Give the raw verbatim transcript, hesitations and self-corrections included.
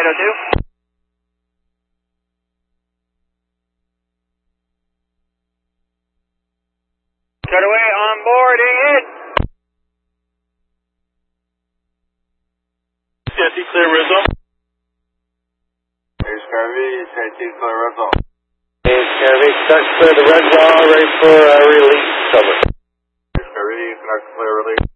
eight oh two. Cutaway on board, hit. C I T clear Rizzo. Here's Carvey, C I T clear Rizzo. Here's Carvey, start clear the red wall, ready for uh, release, cover. Here's Carvey, connect clear release.